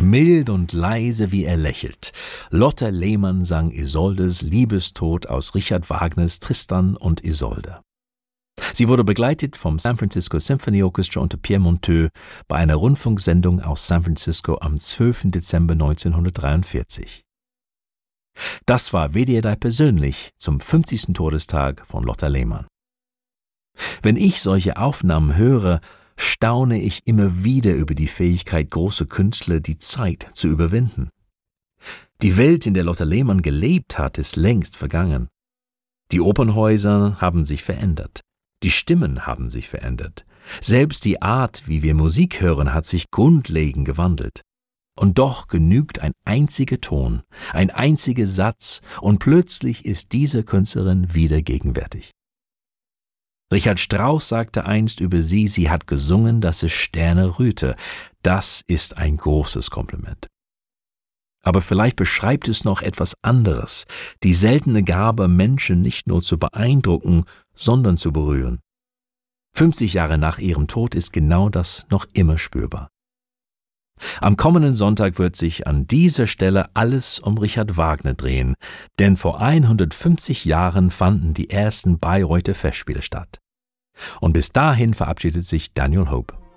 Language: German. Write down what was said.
mild und leise, wie er lächelt. Lotte Lehmann sang Isoldes Liebestod aus Richard Wagners Tristan und Isolde. Sie wurde begleitet vom San Francisco Symphony Orchestra unter Pierre Monteux bei einer Rundfunksendung aus San Francisco am 12. Dezember 1943. Das war WDR persönlich zum 50. Todestag von Lotte Lehmann. Wenn ich solche Aufnahmen höre, staune ich immer wieder über die Fähigkeit großer Künstler, die Zeit zu überwinden. Die Welt, in der Lotte Lehmann gelebt hat, ist längst vergangen. Die Opernhäuser haben sich verändert. Die Stimmen haben sich verändert. Selbst die Art, wie wir Musik hören, hat sich grundlegend gewandelt. Und doch genügt ein einziger Ton, ein einziger Satz, und plötzlich ist diese Künstlerin wieder gegenwärtig. Richard Strauss sagte einst über sie, sie hat gesungen, dass es Sterne rührte. Das ist ein großes Kompliment. Aber vielleicht beschreibt es noch etwas anderes, die seltene Gabe, Menschen nicht nur zu beeindrucken, sondern zu berühren. 50 Jahre nach ihrem Tod ist genau das noch immer spürbar. Am kommenden Sonntag wird sich an dieser Stelle alles um Richard Wagner drehen, denn vor 150 Jahren fanden die ersten Bayreuther Festspiele statt. Und bis dahin verabschiedet sich Daniel Hope.